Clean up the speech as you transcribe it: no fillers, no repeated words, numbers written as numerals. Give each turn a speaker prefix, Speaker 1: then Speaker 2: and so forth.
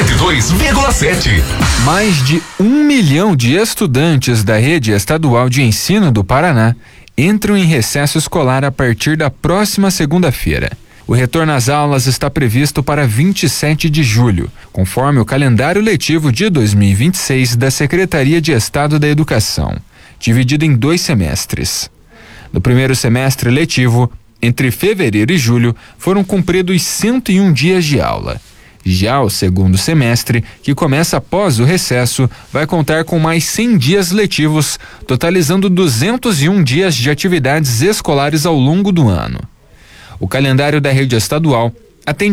Speaker 1: 102,7.
Speaker 2: Mais de 1 milhão de estudantes da rede estadual de ensino do Paraná entram em recesso escolar a partir da próxima segunda-feira. O retorno às aulas está previsto para 27 de julho, conforme o calendário letivo de 2026 da Secretaria de Estado da Educação, dividido em 2 semestres. No primeiro semestre letivo, entre fevereiro e julho, foram cumpridos 101 dias de aula. Já o segundo semestre, que começa após o recesso, vai contar com mais 100 dias letivos, totalizando 201 dias de atividades escolares ao longo do ano. O calendário da rede estadual atende